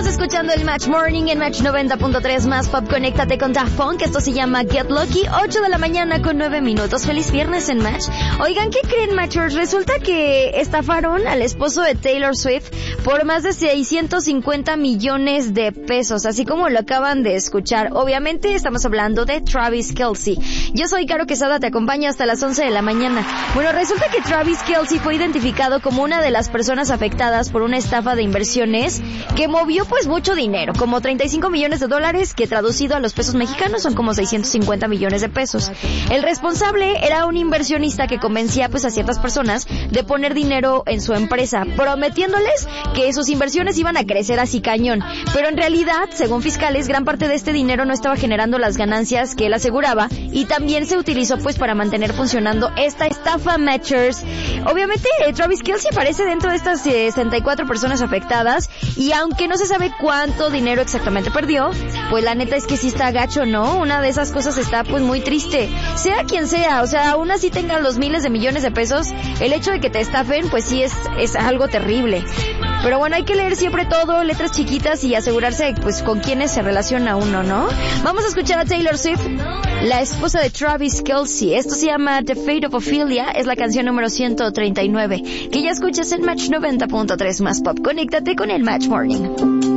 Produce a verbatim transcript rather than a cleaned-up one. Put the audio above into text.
escuchando el Match Morning en Match noventa punto tres más Pop. Conéctate con Daft Punk. Esto se llama Get Lucky. ocho de la mañana con nueve minutos. Feliz viernes en Match. Oigan, ¿qué creen, Matchers? Resulta que estafaron al esposo de Taylor Swift por más de seiscientos cincuenta millones de pesos, así como lo acaban de escuchar. Obviamente estamos hablando de Travis Kelce. Yo soy Caro Quesada, te acompaño hasta las once de la mañana. Bueno, resulta que Travis Kelce fue identificado como una de las personas afectadas por una estafa de inversiones que movió pues mucho dinero, como treinta y cinco millones de dólares, que traducido a los pesos mexicanos son como seiscientos cincuenta millones de pesos. El responsable era un inversionista que convencía pues a ciertas personas de poner dinero en su empresa, prometiéndoles que sus inversiones iban a crecer así cañón. Pero en realidad, según fiscales, gran parte de este dinero no estaba generando las ganancias que él aseguraba y también se utilizó pues para mantener funcionando esta estafa, Matchers. Obviamente, eh, Travis Kelce aparece dentro de estas eh, sesenta y cuatro personas afectadas, y aunque no se sabe cuánto dinero exactamente perdió, pues la neta es que sí está gacho, ¿no? Una de esas cosas está pues muy triste. Sea quien sea, o sea, aún así tengan los miles de millones de pesos, el hecho de que te estafen, pues sí es, es algo terrible. Pero bueno, hay que leer siempre todo, letras chiquitas, y asegurarse pues con quiénes se relaciona uno, ¿no? Vamos a escuchar a Taylor Swift, la esposa de Travis Kelce. Esto se llama The Fate of Ophelia, es la canción número ciento treinta y nueve, que ya escuchas en Match noventa punto tres más Pop. Conéctate con el Match Morning.